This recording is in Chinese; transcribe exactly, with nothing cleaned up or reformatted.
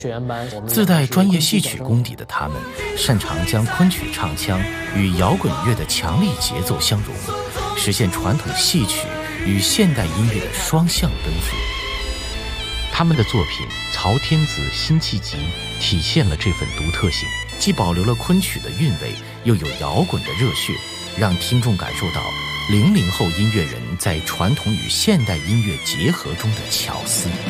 自带专业戏曲功底的他们，擅长将昆曲唱腔与摇滚乐的强力节奏相融，实现传统戏曲与现代音乐的双向奔赴。他们的作品《曹天子辛弃疾》体现了这份独特性，既保留了昆曲的韵味，又有摇滚的热血，让听众感受到零零后音乐人在传统与现代音乐结合中的巧思。